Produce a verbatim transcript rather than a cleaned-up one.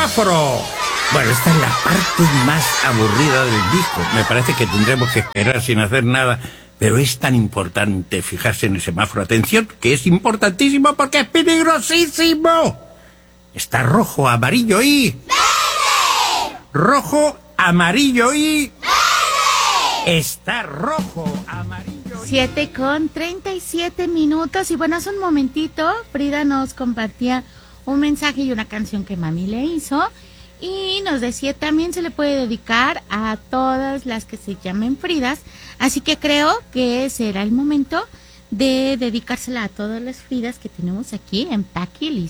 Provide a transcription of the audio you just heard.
semáforo. Bueno, esta es la parte más aburrida del disco. Me parece que tendremos que esperar sin hacer nada. Pero es tan importante fijarse en el semáforo. Atención, que es importantísimo porque es peligrosísimo. Está rojo, amarillo y... ¡verde! Rojo, amarillo y... ¡verde! Está rojo, amarillo y... siete con treinta y siete minutos. Y bueno, hace un momentito Frida nos compartía un mensaje y una canción que mami le hizo. Y nos decía, también se le puede dedicar a todas las que se llamen Fridas. Así que creo que será el momento de dedicársela a todas las Fridas que tenemos aquí en Paqui